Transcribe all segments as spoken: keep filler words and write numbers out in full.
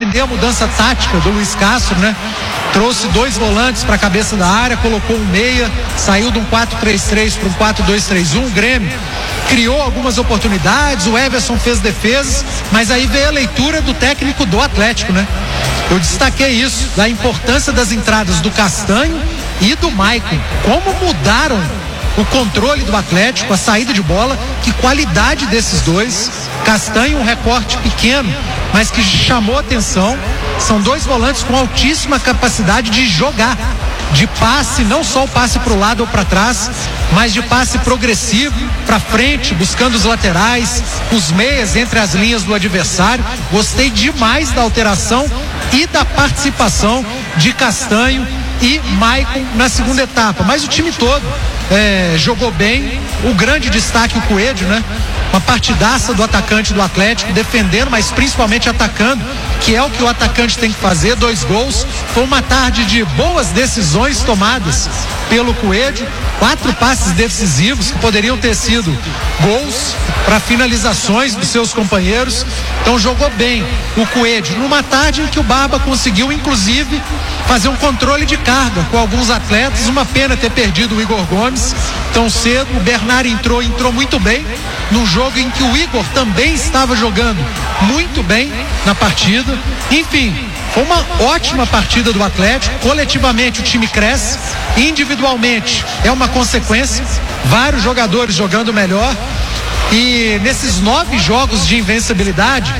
entender a mudança tática do Luiz Castro, né? Trouxe dois volantes para a cabeça da área, colocou um meia, saiu de um quatro três três para um quatro dois três um. O Grêmio criou algumas oportunidades, o Everson fez defesas, mas aí veio a leitura do técnico do Atlético, né? Eu destaquei isso, da importância das entradas do Castanho e do Maicon. Como mudaram o controle do Atlético, a saída de bola, que qualidade desses dois. Castanho, um recorte pequeno, mas que chamou atenção. São dois volantes com altíssima capacidade de jogar, de passe, não só o passe para o lado ou para trás, mas de passe progressivo para frente, buscando os laterais, os meias entre as linhas do adversário. Gostei demais da alteração e da participação de Castanho e Maicon na segunda etapa, mas o time todo é, jogou bem. O grande destaque, o Coelho, né? Uma partidaça do atacante do Atlético, defendendo, mas principalmente atacando, que é o que o atacante tem que fazer. Dois gols, foi uma tarde de boas decisões tomadas pelo Coelho, quatro passes decisivos que poderiam ter sido gols para finalizações dos seus companheiros. Então jogou bem o Coelho, numa tarde em que o Barba conseguiu inclusive fazer um controle de carga com alguns atletas. Uma pena ter perdido o Igor Gomes tão cedo. O Bernard entrou, entrou muito bem num jogo em que o Igor também estava jogando muito bem na partida. Enfim, foi uma ótima partida do Atlético. Coletivamente o time cresce, individualmente é uma consequência, vários jogadores jogando melhor. E nesses nove jogos de invencibilidade,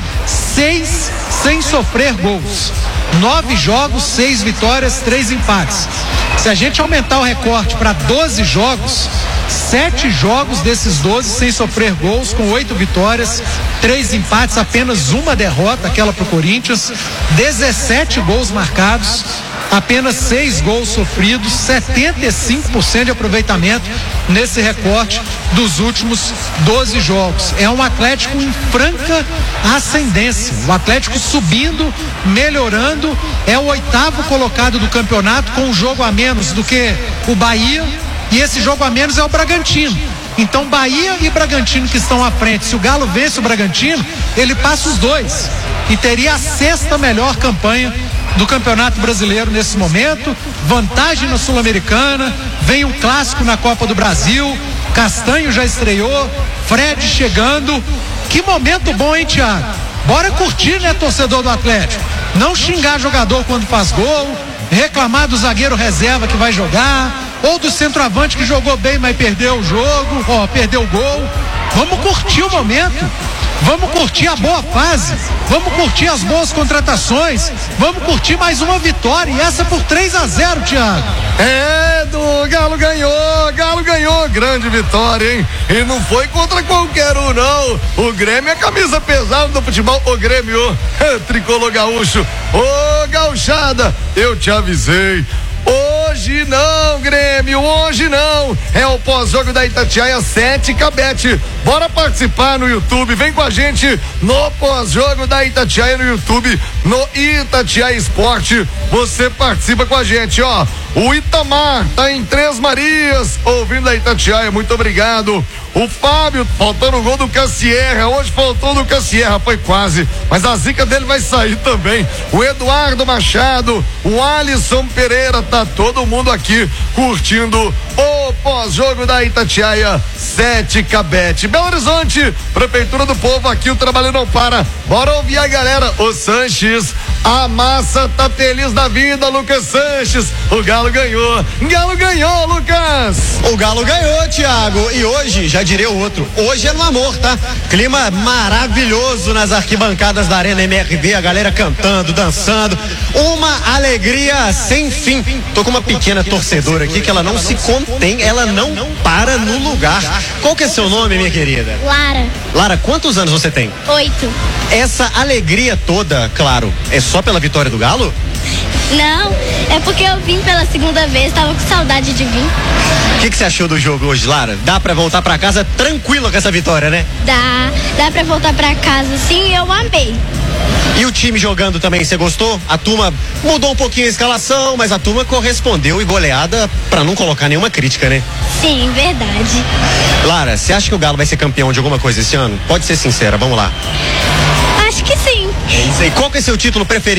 seis sem sofrer gols. Nove jogos, seis vitórias, três empates. Se a gente aumentar o recorte para doze jogos, sete jogos desses doze sem sofrer gols, com oito vitórias, três empates, apenas uma derrota, aquela pro Corinthians, dezessete gols marcados, apenas seis gols sofridos, setenta e cinco por cento de aproveitamento nesse recorte dos últimos doze jogos. É um Atlético em franca ascendência, o Atlético subindo, melhorando, é o oitavo colocado do campeonato, com um jogo a menos do que o Bahia, e esse jogo a menos é o Bragantino. Então Bahia e Bragantino que estão à frente, se o Galo vence o Bragantino, ele passa os dois e teria a sexta melhor campanha do Campeonato Brasileiro nesse momento. Vantagem na Sul-Americana, vem um clássico na Copa do Brasil, Castanho já estreou, Fred chegando. Que momento bom, hein, Thiago? Bora curtir, né, torcedor do Atlético? Não xingar jogador quando faz gol, reclamar do zagueiro reserva que vai jogar, ou do centroavante que jogou bem, mas perdeu o jogo, ó, perdeu o gol. Vamos curtir o momento, vamos curtir a boa fase, vamos curtir as boas contratações, vamos curtir mais uma vitória, e essa por três a zero, Thiago. É, do Galo ganhou, Galo ganhou, grande vitória, hein? E não foi contra qualquer um, não. O Grêmio é camisa pesada do futebol, o Grêmio, é tricolor gaúcho, ô gauchada, eu te avisei. Hoje não, Grêmio, hoje não. É o pós-jogo da Itatiaia sete Cabete. Bora participar no YouTube, vem com a gente no pós-jogo da Itatiaia no YouTube, no Itatiaia Esporte. Você participa com a gente, ó. O Itamar tá em Três Marias, ouvindo a Itatiaia, muito obrigado. O Fábio, faltando o gol do Cassierra, hoje faltou do Cassierra, foi quase, mas a zica dele vai sair também. O Eduardo Machado, o Alisson Pereira, tá todo mundo aqui curtindo o pós-jogo da Itatiaia sete Cabete. Belo Horizonte, Prefeitura do Povo, aqui o trabalho não para. Bora ouvir a galera. O Sanches, a massa tá feliz da vida, Lucas Sanches. O Galo ganhou, Galo ganhou, Lucas. O Galo ganhou, Thiago, e hoje, já diria o outro, hoje é no amor, tá? Clima maravilhoso nas arquibancadas da Arena M R V, a galera cantando, dançando, uma alegria sem fim. Tô com uma pequena torcedora aqui que ela não se contém, ela não para no lugar. Qual que é seu nome, minha querida? Lara. Lara, quantos anos você tem? Oito. Essa alegria toda, claro, é só pela vitória do Galo? Não, é porque eu vim pela segunda vez, tava com saudade de vir. O que, que você achou do jogo hoje, Lara? Dá pra voltar pra casa tranquila com essa vitória, né? Dá, dá pra voltar pra casa sim, eu amei. E o time jogando também, você gostou? A turma mudou um pouquinho a escalação, mas a turma correspondeu e goleada pra não colocar nenhuma crítica, né? Sim, verdade. Lara, você acha que o Galo vai ser campeão de alguma coisa esse ano? Pode ser sincera, vamos lá. Acho que sim. É isso aí. Qual que é seu título preferido?